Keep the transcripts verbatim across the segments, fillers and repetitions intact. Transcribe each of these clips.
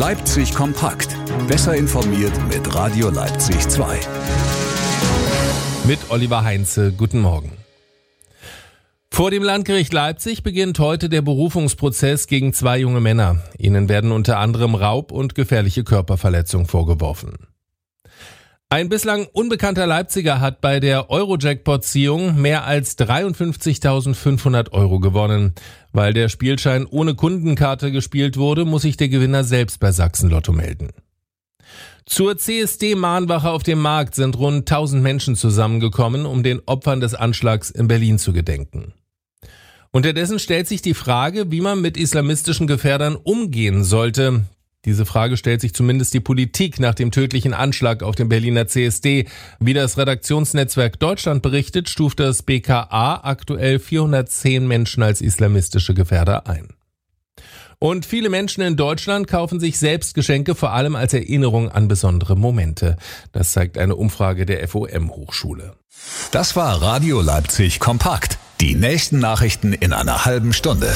Leipzig kompakt. Besser informiert mit Radio Leipzig zwei. Mit Oliver Heinze. Guten Morgen. Vor dem Landgericht Leipzig beginnt heute der Berufungsprozess gegen zwei junge Männer. Ihnen werden unter anderem Raub und gefährliche Körperverletzung vorgeworfen. Ein bislang unbekannter Leipziger hat bei der Euro-Jackpot-Ziehung mehr als dreiundfünfzigtausendfünfhundert Euro gewonnen. Weil der Spielschein ohne Kundenkarte gespielt wurde, muss sich der Gewinner selbst bei Sachsen-Lotto melden. Zur C S D-Mahnwache auf dem Markt sind rund tausend Menschen zusammengekommen, um den Opfern des Anschlags in Berlin zu gedenken. Unterdessen stellt sich die Frage, wie man mit islamistischen Gefährdern umgehen sollte. Diese Frage stellt sich zumindest die Politik nach dem tödlichen Anschlag auf dem Berliner C S D. Wie das Redaktionsnetzwerk Deutschland berichtet, stuft das B K A aktuell vierhundertzehn Menschen als islamistische Gefährder ein. Und viele Menschen in Deutschland kaufen sich selbst Geschenke, vor allem als Erinnerung an besondere Momente. Das zeigt eine Umfrage der F O M-Hochschule. Das war Radio Leipzig kompakt. Die nächsten Nachrichten in einer halben Stunde.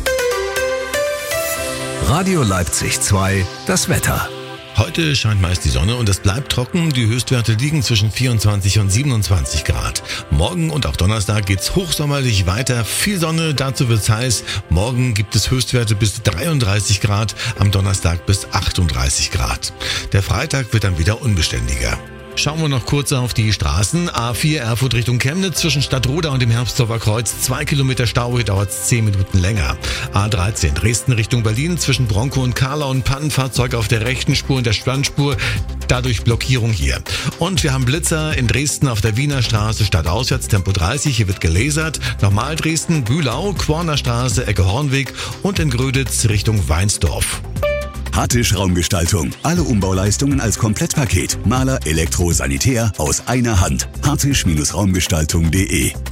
Radio Leipzig zwei, das Wetter. Heute scheint meist die Sonne und es bleibt trocken. Die Höchstwerte liegen zwischen vierundzwanzig und siebenundzwanzig Grad. Morgen und auch Donnerstag geht's hochsommerlich weiter. Viel Sonne, dazu wird's heiß. Morgen gibt es Höchstwerte bis dreiunddreißig Grad, am Donnerstag bis achtunddreißig Grad. Der Freitag wird dann wieder unbeständiger. Schauen wir noch kurz auf die Straßen. A vier Erfurt Richtung Chemnitz zwischen Stadtroda und dem Herbstdorfer Kreuz. Zwei Kilometer Stau, hier dauert es zehn Minuten länger. A dreizehn Dresden Richtung Berlin zwischen Bronco und Karlau und Pannenfahrzeug auf der rechten Spur und der Standspur. Dadurch Blockierung hier. Und wir haben Blitzer in Dresden auf der Wiener Straße stadtauswärts Tempo dreißig. Hier wird gelasert. Nochmal Dresden, Bühlau, Quorner Straße, Ecke Hornweg und in Gröditz Richtung Weinsdorf. Hattisch Raumgestaltung. Alle Umbauleistungen als Komplettpaket. Maler, Elektro, Sanitär aus einer Hand. hattisch Raumgestaltung punkt de